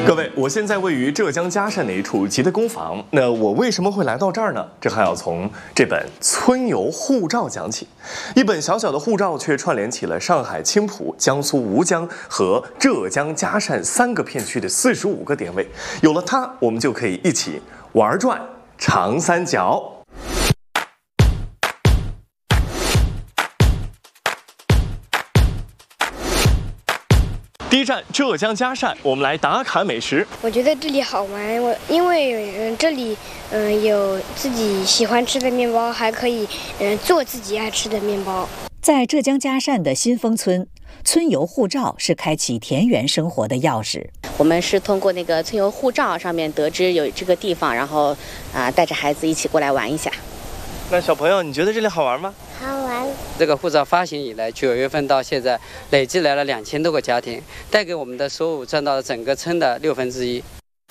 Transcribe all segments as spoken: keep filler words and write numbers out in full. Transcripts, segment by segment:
各位，我现在位于浙江嘉善的一处吉德工坊。那我为什么会来到这儿呢？这还要从这本村游护照讲起。一本小小的护照，却串联起了上海青浦、江苏吴江和浙江嘉善三个片区的四十五个点位。有了它，我们就可以一起玩转长三角。第一站浙江嘉善，我们来打卡美食。 我觉得这里好玩，我因为嗯这里嗯有自己喜欢吃的面包，还可以嗯做自己爱吃的面包。 在浙江嘉善的新丰村，村游护照是开启田园生活的钥匙。 我们是通过那个村游护照上面得知有这个地方，然后啊、呃、带着孩子一起过来玩一下。 那小朋友，你觉得这里好玩吗？ 好玩。 这个护照发行以来，九月份到现在，累计来了两千多个家庭，带给我们的收入占到了整个村的六分之一。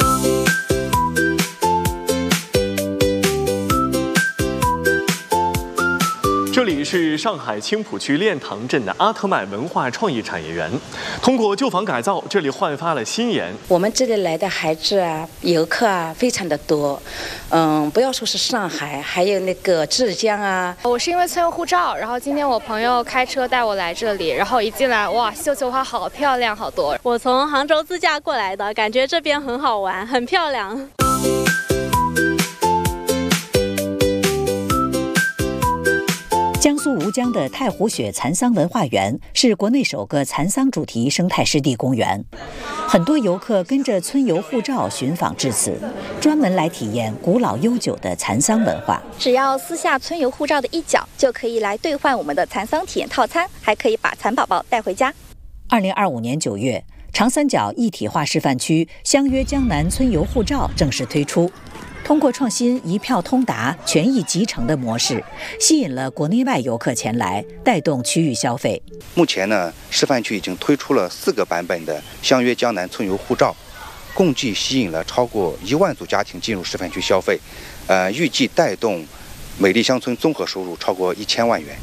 这里是上海青浦区练塘镇的阿特曼文化创意产业园，通过旧房改造，这里焕发了新颜。 我们这里来的孩子啊、游客啊，非常的多。嗯，不要说是上海，还有那个浙江啊。 我是因为村游护照，然后今天我朋友开车带我来这里，然后一进来，哇，绣球花好漂亮，好多。 我从杭州自驾过来的，感觉这边很好玩，很漂亮。 江苏吴江的太湖雪蚕桑文化园是国内首个蚕桑主题生态湿地公园，很多游客跟着村游护照寻访至此，专门来体验古老悠久的蚕桑文化。 只要撕下村游护照的一角，就可以来兑换我们的蚕桑体验套餐，还可以把蚕宝宝带回家。 二零二五年九月，长三角一体化示范区相约江南村游护照正式推出。通过创新一票通达、权益集成的模式，吸引了国内外游客前来，带动区域消费。 目前呢，示范区已经推出了四个版本的相约江南村游护照，共计吸引了超过一万组家庭进入示范区消费，呃，预计带动美丽乡村综合收入超过一千万元。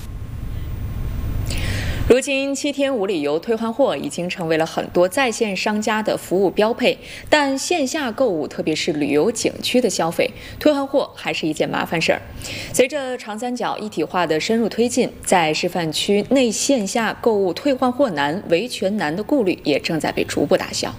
如今七天无理由退换货已经成为了很多在线商家的服务标配，但线下购物，特别是旅游景区的消费，退换货还是一件麻烦事儿。随着长三角一体化的深入推进，在示范区内线下购物退换货难、维权难的顾虑也正在被逐步打消。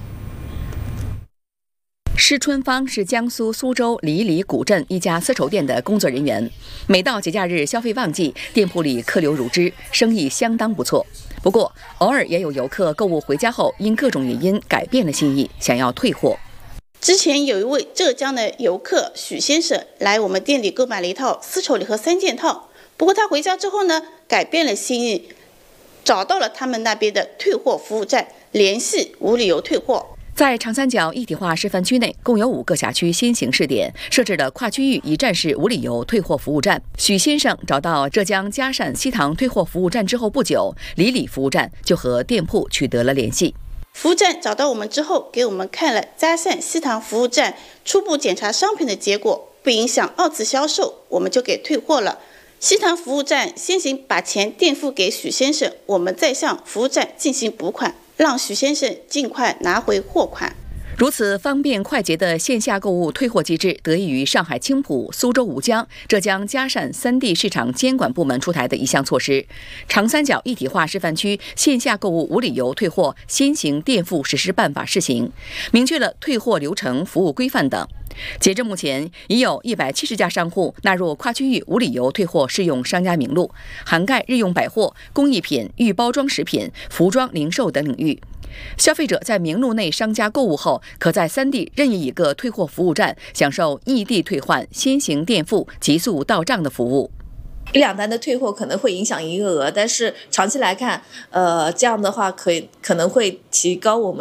施春芳是江苏苏州黎里古镇一家丝绸店的工作人员。每到节假日消费旺季，店铺里客流如织，生意相当不错。不过，偶尔也有游客购物回家后，因各种原因改变了心意，想要退货。 之前有一位浙江的游客许先生来我们店里购买了一套丝绸礼盒三件套，不过他回家之后呢，改变了心意，找到了他们那边的退货服务站，联系无理由退货。 在长三角一体化示范区内，共有五个辖区新型试点，设置了跨区域一站式无理由退货服务站。许先生找到浙江嘉善西塘退货服务站之后不久，黎里服务站就和店铺取得了联系。 服务站找到我们之后，给我们看了嘉善西塘服务站初步检查商品的结果，不影响二次销售，我们就给退货了。西塘服务站先行把钱垫付给许先生，我们再向服务站进行补款，让许先生尽快拿回货款。 如此方便快捷的线下购物退货机制，得益于上海青浦、苏州吴江、浙江嘉善三地市场监管部门出台的一项措施——长三角一体化示范区线下购物无理由退货新型垫付实施办法试行，明确了退货流程、服务规范等。截至目前，已有一百七十家商户纳入跨区域无理由退货适用商家名录，涵盖日用百货、工艺品、预包装食品、服装零售等领域。消费者在名录内商家购物后，可在三地任意一个退货服务站享受异地退换、先行垫付、急速到账的服务。 一两单的退货可能会影响营业额，但是长期来看，呃，这样的话可以可能会提高我们